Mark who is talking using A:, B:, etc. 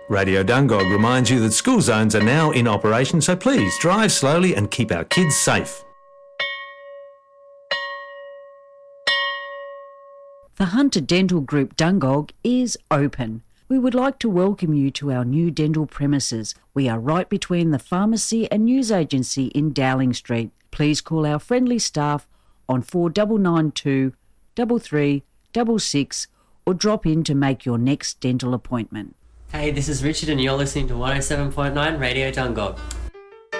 A: Radio Dungog reminds you that school zones are now in operation, so please drive slowly and keep our kids safe.
B: The Hunter Dental Group Dungog is open. We would like to welcome you to our new dental premises. We are right between the pharmacy and news agency in Dowling Street. Please call our friendly staff on 4992 3366 or drop in to make your next dental appointment.
C: Hey, this is Richard and you're listening to 107.9 Radio Dungog.